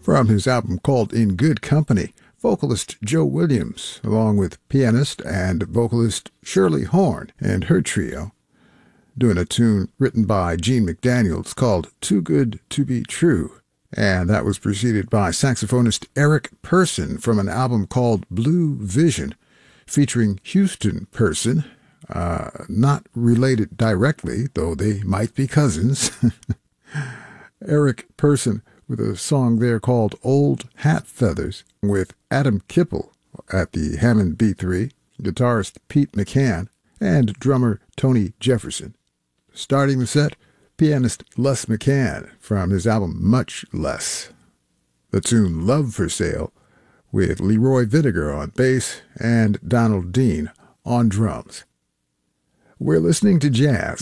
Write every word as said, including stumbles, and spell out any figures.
From his album called In Good Company, vocalist Joe Williams, along with pianist and vocalist Shirley Horn and her trio, doing a tune written by Gene McDaniels called Too Good to Be True. And that was preceded by saxophonist Eric Person from an album called Blue Vision, featuring Houston Person, uh, not related directly, though they might be cousins. Eric Person with a song there called Old Hat Feathers, with Adam Kipple at the Hammond B three, guitarist Pete McCann, and drummer Tony Jefferson. Starting the set, pianist Les McCann from his album Much Less. The tune Love for Sale, with Leroy Vinegar on bass and Donald Dean on drums. We're listening to jazz